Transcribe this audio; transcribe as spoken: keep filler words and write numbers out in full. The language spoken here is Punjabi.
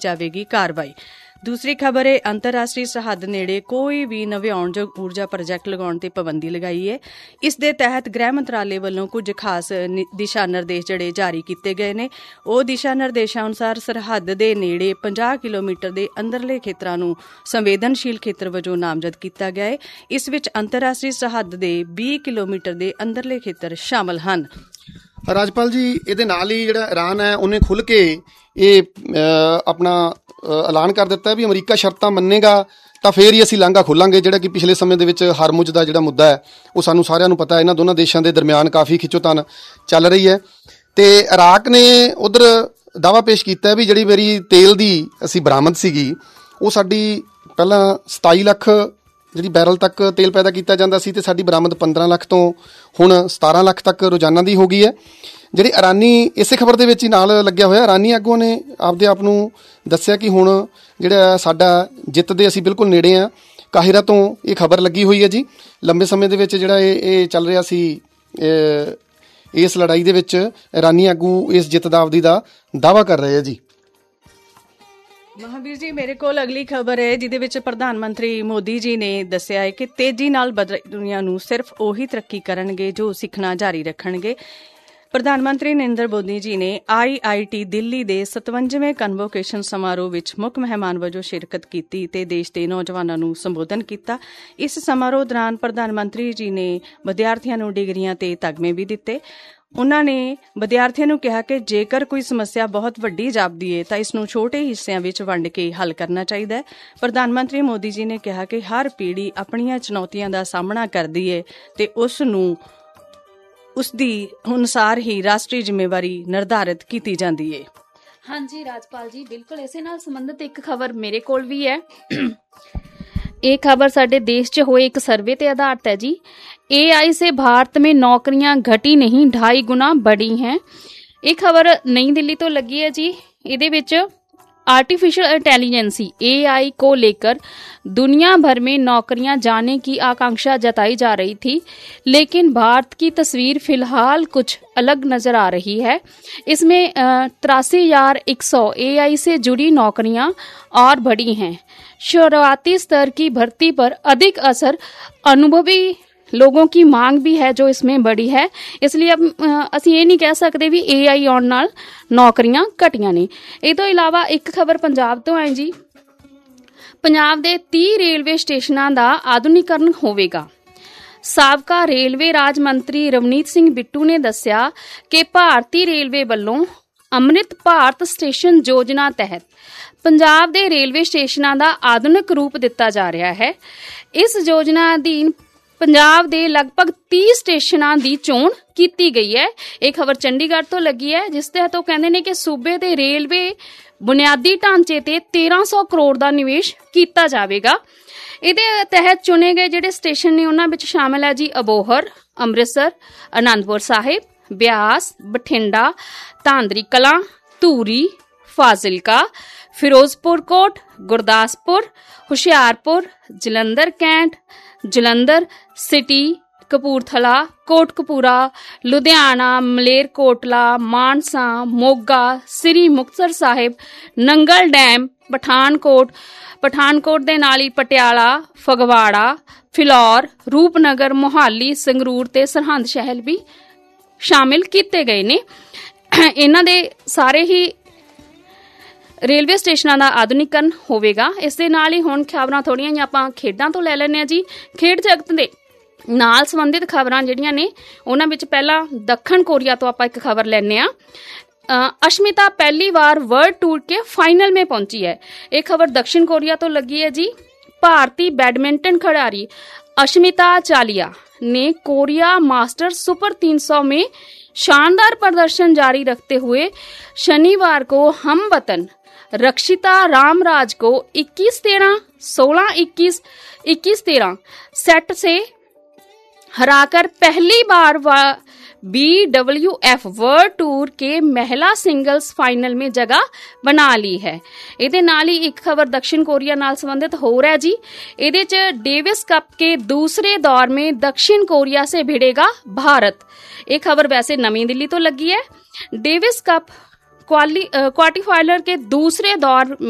जाएगी कार्रवाई। दूसरी खबर है अंतरराष्ट्रीय सरहद नेड़े कोई भी नव्याउणयोग ऊर्जा प्रोजैक्ट लगाउण ते पाबंदी लगाई है। इस दे तहत गृह मंत्रालय वालों कुछ खास दिशा निर्देश जिहड़े जारी किए गए ने। ਉਹ दिशा निर्देशां अनुसार सरहद दे नेड़े पचास किलोमीटर ਦੇ ਅੰਦਰਲੇ ਖੇਤਰਾਂ ਨੂੰ ਸੰਵੇਦਨਸ਼ੀਲ ਖੇਤਰ ਵਜੋਂ ਨਾਮਜ਼ਦ ਕੀਤਾ ਗਿਆ ਹੈ। ਇਸ ਵਿੱਚ ਅੰਤਰਰਾਸ਼ਟਰੀ ਸਰਹੱਦ ਦੇ ਵੀਹ ਕਿਲੋਮੀਟਰ ਦੇ ਅੰਦਰਲੇ ਖੇਤਰ ਸ਼ਾਮਲ ਹਨ। ਰਾਜਪਾਲ ਜੀ, ਇਹਦੇ ਨਾਲ ਹੀ ਜਿਹੜਾ ਈਰਾਨ ਹੈ ਉਹਨੇ ਖੁੱਲ੍ਹ ਕੇ ਇਹ ਆਪਣਾ ਐਲਾਨ ਕਰ ਦਿੱਤਾ ਵੀ ਅਮਰੀਕਾ ਸ਼ਰਤਾਂ ਮੰਨੇਗਾ ਤਾਂ ਫੇਰ ਹੀ ਅਸੀਂ ਲਾਂਘਾ ਖੋਲਾਂਗੇ, ਜਿਹੜਾ ਕਿ ਪਿਛਲੇ ਸਮੇਂ ਦੇ ਵਿੱਚ ਹਰਮੁਜ਼ ਦਾ ਜਿਹੜਾ ਮੁੱਦਾ ਹੈ ਉਹ ਸਾਨੂੰ ਸਾਰਿਆਂ ਨੂੰ ਪਤਾ ਹੈ, ਇਹਨਾਂ ਦੋਨਾਂ ਦੇਸ਼ਾਂ ਦੇ ਦਰਮਿਆਨ ਕਾਫੀ ਖਿੱਚੋਤਾਣ ਚੱਲ ਰਹੀ ਹੈ। ਤੇ ਇਰਾਕ ਨੇ ਉਧਰ ਦਾਅਵਾ ਪੇਸ਼ ਕੀਤਾ ਵੀ ਜਿਹੜੀ ਮੇਰੀ ਤੇਲ ਦੀ ਅਸੀਂ ਬਰਾਮਦ ਸੀਗੀ ਉਹ ਸਾਡੀ ਪਹਿਲਾਂ ਸਤਾਈ ਲੱਖ ਜਿਹੜੀ ਬੈਰਲ ਤੱਕ ਤੇਲ ਪੈਦਾ ਕੀਤਾ ਜਾਂਦਾ ਸੀ ਤੇ ਸਾਡੀ ਬਰਾਮਦ ਪੰਦਰਾਂ ਲੱਖ ਤੋਂ ਹੁਣ ਸਤਾਰਾਂ ਲੱਖ ਤੱਕ ਰੋਜ਼ਾਨਾ ਦੀ ਹੋ ਗਈ ਹੈ। ਜਿਹੜੀ ਇਰਾਨੀ ਇਸੇ ਖਬਰ ਦੇ ਵਿੱਚ ਹੀ ਨਾਲ ਲੱਗਿਆ ਹੋਇਆ ਇਰਾਨੀ ਆਗੂਆਂ ਨੇ ਆਪਦੇ ਆਪ ਨੂੰ ਦੱਸਿਆ ਕਿ ਹੁਣ ਜਿਹੜਾ ਸਾਡਾ ਜਿੱਤ ਦੇ ਅਸੀਂ ਬਿਲਕੁਲ ਨੇੜੇ ਹਾਂ। ਕਾਹਿਰਾ ਤੋਂ ਇਹ ਖਬਰ ਲੱਗੀ ਹੋਈ ਹੈ ਜੀ। ਲੰਬੇ ਸਮੇਂ ਦੇ ਵਿੱਚ ਜਿਹੜਾ ਇਹ ਇਹ ਚੱਲ ਰਿਹਾ ਸੀ ਇਸ ਲੜਾਈ ਦੇ ਵਿੱਚ ਇਰਾਨੀ ਆਗੂ ਇਸ ਜਿੱਤ ਦਾ ਆਪਦੀ ਦਾ ਦਾਅਵਾ ਕਰ ਰਹੇ ਆ ਜੀ। ਮਹਾਂਵੀਰ ਜੀ, ਮੇਰੇ ਕੋਲ ਅਗਲੀ ਖਬਰ ਹੈ ਜਿਹਦੇ ਵਿੱਚ ਪ੍ਰਧਾਨ ਮੰਤਰੀ ਮੋਦੀ ਜੀ ਨੇ ਦੱਸਿਆ ਹੈ ਕਿ ਤੇਜ਼ੀ ਨਾਲ ਬਦਲ ਰਹੀ ਦੁਨੀਆ ਨੂੰ ਸਿਰਫ ਉਹੀ ਤਰੱਕੀ ਕਰਨਗੇ ਜੋ ਸਿੱਖਣਾ ਜਾਰੀ ਰੱਖਣਗੇ। ਪ੍ਰਧਾਨ ਮੰਤਰੀ ਨਰਿੰਦਰ ਮੋਦੀ ਜੀ ਨੇ ਆਈ ਆਈ ਟੀ ਦਿੱਲੀ ਦੇ ਸਤਵੰਜਵੇਂ ਕਨਵੋਕੇਸ਼ਨ ਸਮਾਰੋਹ ਵਿੱਚ ਮੁੱਖ ਮਹਿਮਾਨ ਵਜੋਂ ਸ਼ਿਰਕਤ ਕੀਤੀ ਤੇ ਦੇਸ਼ ਦੇ ਨੌਜਵਾਨਾਂ ਨੂੰ ਸੰਬੋਧਨ ਕੀਤਾ। ਇਸ ਸਮਾਰੋਹ ਦੌਰਾਨ ਪ੍ਰਧਾਨ ਮੰਤਰੀ ਜੀ ਨੇ ਵਿਦਿਆਰਥੀਆਂ ਨੂੰ ਡਿਗਰੀਆਂ ਤੇ ਤਗਮੇ ਵੀ ਦਿੱਤੇ। ਉਨ੍ਹਾਂ ਨੇ ਵਿਦਿਆਰਥੀਆਂ ਨੂੰ ਕਿਹਾ ਕਿ ਜੇਕਰ ਕੋਈ ਸਮੱਸਿਆ ਬਹੁਤ ਵੱਡੀ ਜਾਪਦੀ ਹੈ ਤਾਂ ਇਸ ਨੂੰ ਛੋਟੇ ਹਿੱਸਿਆਂ ਵਿੱਚ ਵੰਡ ਕੇ ਹੱਲ ਕਰਨਾ ਚਾਹੀਦਾ ਹੈ। ਪ੍ਰਧਾਨ ਮੰਤਰੀ ਮੋਦੀ ਜੀ ਨੇ ਕਿਹਾ ਕਿ ਹਰ ਪੀੜ੍ਹੀ ਆਪਣੀਆਂ ਚੁਣੌਤੀਆਂ ਦਾ ਸਾਹਮਣਾ ਕਰਦੀ ਹੈ ਤੇ ਉਸ ਨੂੰ ਉਸ ਦੀ ਅਨੁਸਾਰ ਹੀ ਰਾਸ਼ਟਰੀ ਜ਼ਿੰਮੇਵਾਰੀ ਨਿਰਧਾਰਿਤ ਕੀਤੀ ਜਾਂਦੀ ਹੈ। ਹਾਂਜੀ ਰਾਜਪਾਲ ਜੀ, ਬਿਲਕੁਲ ਇਸੇ ਨਾਲ ਸੰਬੰਧਿਤ ਇੱਕ ਖਬਰ ਮੇਰੇ ਕੋਲ ਵੀ ਹੈ। ਇਹ ਖਬਰ ਸਾਡੇ ਦੇਸ਼ 'ਚ ਹੋਏ ਇੱਕ ਸਰਵੇ ਤੇ ਆਧਾਰਿਤ ਹੈ ਜੀ। ए आई से भारत में नौकरियां घटी नहीं, ढाई गुना बढ़ी हैं। ਇਹ ਖਬਰ ਨਈ ਦਿੱਲੀ ਤੋਂ ਲੱਗੀ ਹੈ ਜੀ। ਇਹਦੇ ਵਿੱਚ आर्टिफिशियल इंटेलिजेंसी ए आई को लेकर दुनिया भर में नौकरियां जाने की आकांक्षा जताई जा रही थी, लेकिन भारत की तस्वीर फिलहाल कुछ अलग नजर आ रही है। इसमें तिरासी हजार एक सौ ए आई से जुड़ी नौकरियां और बढ़ी हैं। शुरुआती स्तर की भर्ती पर अधिक असर अनुभवी लोगों की मांग भी है जो इसमें बड़ी है। इसलिए अब ਅਸੀਂ ਇਹ ਨਹੀਂ ਕਹਿ ਸਕਦੇ ਵੀ ਏ ਆਈ ਆਉਣ ਨਾਲ ਨੌਕਰੀਆਂ ਘਟੀਆਂ ਨੇ। ਇਹ ਤੋਂ ਇਲਾਵਾ ਇੱਕ ਖਬਰ ਪੰਜਾਬ ਤੋਂ ਹੈ ਜੀ। ਪੰਜਾਬ ਦੇ ਤੀਹ ਰੇਲਵੇ ਸਟੇਸ਼ਨਾਂ ਦਾ ਆਧੁਨਿਕਰਨ ਹੋਵੇਗਾ। ਸਾਬਕਾ ਰੇਲਵੇ ਰਾਜ ਮੰਤਰੀ ਰਵਨੀਤ ਸਿੰਘ ਬਿੱਟੂ ਨੇ ਦੱਸਿਆ ਕਿ ਭਾਰਤੀ ਰੇਲਵੇ ਵੱਲੋਂ ਅੰਮ੍ਰਿਤ ਭਾਰਤ ਸਟੇਸ਼ਨ ਯੋਜਨਾ ਤਹਿਤ ਪੰਜਾਬ ਦੇ ਰੇਲਵੇ ਸਟੇਸ਼ਨਾਂ ਦਾ ਆਧੁਨਿਕ ਰੂਪ ਦਿੱਤਾ ਜਾ ਰਿਹਾ ਹੈ। ਇਸ ਯੋਜਨਾ ਅਧੀਨ ਪੰਜਾਬ ਦੇ ਲਗਭਗ ਤੀਹ ਸਟੇਸ਼ਨਾਂ ਦੀ ਚੋਣ ਕੀਤੀ ਗਈ ਹੈ। ਇਹ ਖਬਰ ਚੰਡੀਗੜ੍ਹ ਤੋਂ ਲੱਗੀ ਹੈ, ਜਿਸ ਤਹਿਤ ਉਹ ਕਹਿੰਦੇ ਨੇ ਕਿ ਸੂਬੇ ਦੇ ਰੇਲਵੇ ਬੁਨਿਆਦੀ ਢਾਂਚੇ ਤੇ ਤੇਰਾਂ ਸੌ ਕਰੋੜ ਦਾ ਨਿਵੇਸ਼ ਕੀਤਾ ਜਾਵੇਗਾ। ਇਹਦੇ ਤਹਿਤ ਚੁਣੇ ਗਏ ਜਿਹੜੇ ਸਟੇਸ਼ਨ ਨੇ ਉਹਨਾਂ ਵਿੱਚ ਸ਼ਾਮਲ ਹੈ ਜੀ ਅਬੋਹਰ, ਅੰਮ੍ਰਿਤਸਰ, ਅਨੰਦਪੁਰ ਸਾਹਿਬ, ਬਿਆਸ, ਬਠਿੰਡਾ, ਧਾਂਦਰੀ ਕਲਾਂ, ਧੂਰੀ, ਫਾਜ਼ਿਲਕਾ, ਫਿਰੋਜ਼ਪੁਰ ਕੋਟ, ਗੁਰਦਾਸਪੁਰ, ਹੁਸ਼ਿਆਰਪੁਰ, ਜਲੰਧਰ ਕੈਂਟ, ਜਲੰਧਰ ਸਿਟੀ, ਕਪੂਰਥਲਾ, ਕੋਟਕਪੂਰਾ, ਲੁਧਿਆਣਾ, ਮਲੇਰਕੋਟਲਾ, ਮਾਨਸਾ, ਮੋਗਾ, ਸ੍ਰੀ ਮੁਕਤਸਰ ਸਾਹਿਬ, ਨੰਗਲ ਡੈਮ, ਪਠਾਨਕੋਟ, ਪਠਾਨਕੋਟ ਦੇ ਨਾਲ ਹੀ ਪਟਿਆਲਾ, ਫਗਵਾੜਾ, ਫਿਲੌਰ, ਰੂਪਨਗਰ, ਮੋਹਾਲੀ, ਸੰਗਰੂਰ ਤੇ ਸਰਹੰਦ ਸ਼ਹਿਰ ਵੀ ਸ਼ਾਮਿਲ ਕੀਤੇ ਗਏ ਨੇ। ਇਹਨਾਂ ਦੇ ਸਾਰੇ ਹੀ ਰੇਲਵੇ ਸਟੇਸ਼ਨਾਂ ਦਾ ਆਧੁਨਿਕਰਨ ਹੋਵੇਗਾ। ਇਸ ਦੇ ਨਾਲ ਹੀ ਹੁਣ ਖਬਰਾਂ ਥੋੜ੍ਹੀਆਂ ਜਿਹੀਆਂ ਆਪਾਂ ਖੇਡਾਂ ਤੋਂ ਲੈ ਲੈਂਦੇ ਹਾਂ ਜੀ। ਖੇਡ ਜਗਤ ਦੇ ਨਾਲ ਸੰਬੰਧਿਤ ਖਬਰਾਂ ਜਿਹੜੀਆਂ ਨੇ ਉਹਨਾਂ ਵਿੱਚ ਪਹਿਲਾਂ ਦੱਖਣ ਕੋਰੀਆ ਤੋਂ ਆਪਾਂ ਇੱਕ ਖਬਰ ਲੈਂਦੇ ਹਾਂ। ਅਸ਼ਮਿਤਾ ਪਹਿਲੀ ਵਾਰ ਵਰਲਡ ਟੂਰ ਕੇ ਫਾਈਨਲ में पहुंची है। ਇਹ ਖਬਰ दक्षिण कोरिया तो लगी है जी। भारतीय बैडमिंटन खिलाड़ी अश्मिता चालिया ने कोरिया मास्टर सुपर तीन सौ में शानदार प्रदर्शन जारी रखते हुए शनिवार को हम वतन रक्षिता रामराज को इक्कीस तेरह, सोलह इक्कीस, इक्कीस तेरह सेट से हराकर पहली बार B W F world tour के महिला सिंगल्स फाइनल में जगह बना ली है। ਇਹਦੇ ਨਾਲ ਹੀ ਇੱਕ खबर दक्षिण कोरिया नाल संबंधित हो रहा है जी। ਇਹਦੇ ਚ डेविस कप के दूसरे दौर में दक्षिण कोरिया से भिड़ेगा भारत। ये खबर वैसे नवी दिल्ली तो लगी है। डेविस कप क्वार्टर फाइनल के दूसरे दौर में